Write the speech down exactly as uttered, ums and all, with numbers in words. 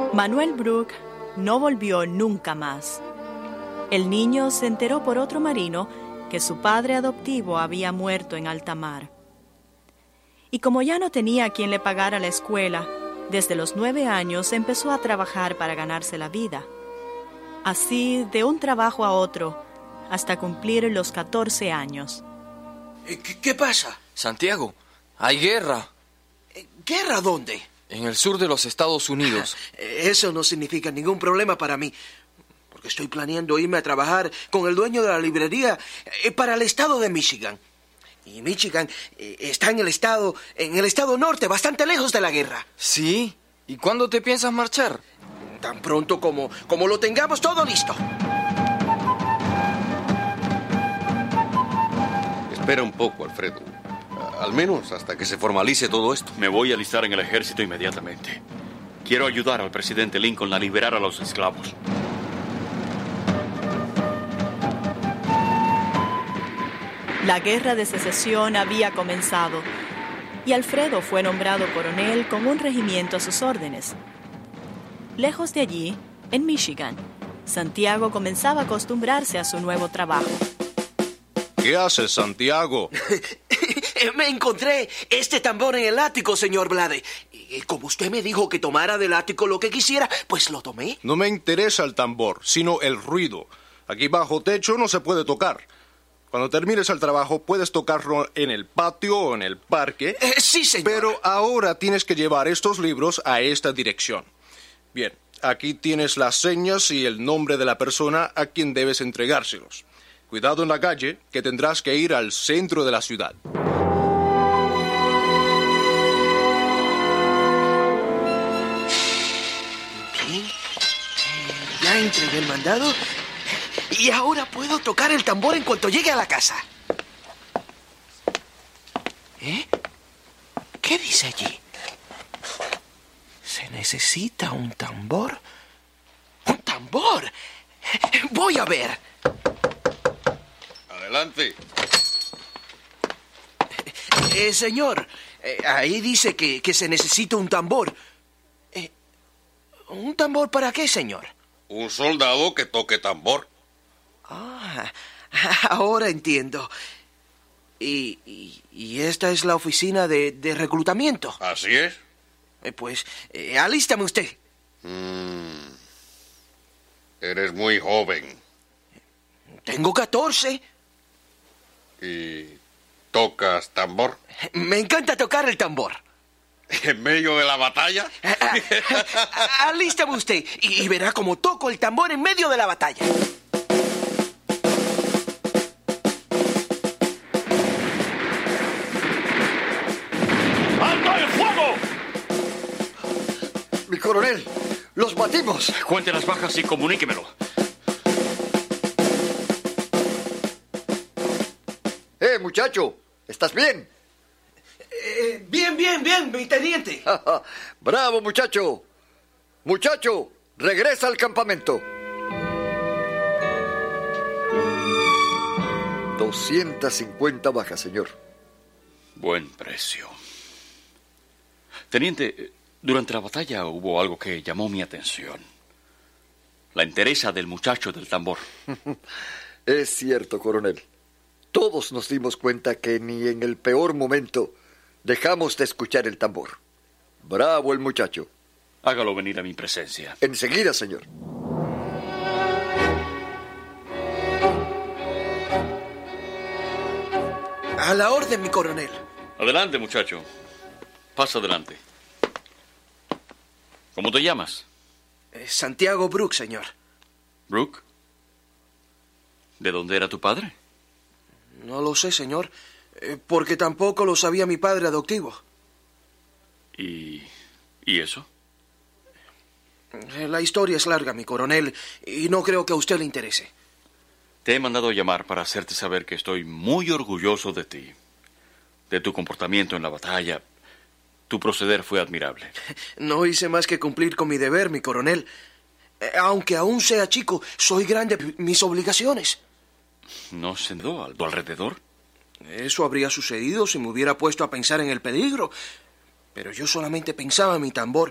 Manuel Brook no volvió nunca más. El niño se enteró por otro marino que su padre adoptivo había muerto en alta mar. Y como ya no tenía quien le pagara la escuela, desde los nueve años empezó a trabajar para ganarse la vida. Así, de un trabajo a otro, hasta cumplir los catorce años. ¿Qué, qué pasa? Santiago, hay guerra. ¿Guerra dónde? En el sur de los Estados Unidos. Eso no significa ningún problema para mí, porque estoy planeando irme a trabajar con el dueño de la librería para el estado de Michigan. Y Michigan está en el estado, en el estado norte, bastante lejos de la guerra. ¿Sí? ¿Y cuándo te piensas marchar? Tan pronto como, como lo tengamos todo listo. Espera un poco, Alfredo. Al menos hasta que se formalice todo esto. Me voy a alistar en el ejército inmediatamente. Quiero ayudar al presidente Lincoln a liberar a los esclavos. La guerra de secesión había comenzado y Alfredo fue nombrado coronel con un regimiento a sus órdenes. Lejos de allí, en Michigan, Santiago comenzaba a acostumbrarse a su nuevo trabajo. ¿Qué haces, Santiago? Me encontré este tambor en el ático, señor Blade. Y como usted me dijo que tomara del ático lo que quisiera, pues lo tomé. No me interesa el tambor, sino el ruido. Aquí bajo techo no se puede tocar. Cuando termines el trabajo, puedes tocarlo en el patio o en el parque. Eh, sí, señor. Pero ahora tienes que llevar estos libros a esta dirección. Bien, aquí tienes las señas y el nombre de la persona a quien debes entregárselos. Cuidado en la calle, que tendrás que ir al centro de la ciudad. Bien. Ya entregué el mandado y ahora puedo tocar el tambor en cuanto llegue a la casa. ¿Eh? ¿Qué dice allí? ¿Se necesita un tambor? ¡Un tambor! Voy a ver. Adelante. Eh, señor, eh, ahí dice que, que se necesita un tambor. Eh, ¿Un tambor para qué, señor? Un soldado que toque tambor. Ah, ahora entiendo. Y, y, y esta es la oficina de, de reclutamiento. Así es. Eh, pues, eh, alístame usted. Mm. Eres muy joven. Tengo catorce. ¿Y tocas tambor? Me encanta tocar el tambor. ¿En medio de la batalla? Alístame usted y, y verá cómo toco el tambor en medio de la batalla. ¡Alto el fuego! Mi coronel, los batimos. Cuente las bajas y comuníquemelo. Eh, muchacho, ¿estás bien? Eh, bien, bien, bien, mi teniente. Bravo, muchacho. Muchacho, regresa al campamento. doscientas cincuenta bajas, señor. Buen precio. Teniente, durante la batalla hubo algo que llamó mi atención. La entereza del muchacho del tambor. Es cierto, coronel. Todos nos dimos cuenta que ni en el peor momento dejamos de escuchar el tambor. Bravo el muchacho. Hágalo venir a mi presencia. Enseguida, señor. A la orden, mi coronel. Adelante, muchacho. Pasa adelante. ¿Cómo te llamas? Eh, Santiago Brook, señor. ¿Brook? ¿De dónde era tu padre? No lo sé, señor, eh, porque tampoco lo sabía mi padre adoptivo. ¿Y... y eso? Eh, la historia es larga, mi coronel, y no creo que a usted le interese. Te he mandado llamar para hacerte saber que estoy muy orgulloso de ti, de tu comportamiento en la batalla. Tu proceder fue admirable. No hice más que cumplir con mi deber, mi coronel. Eh, aunque aún sea chico, soy grande p- mis obligaciones. ¿No se dio a tu alrededor? Eso habría sucedido si me hubiera puesto a pensar en el peligro. Pero yo solamente pensaba en mi tambor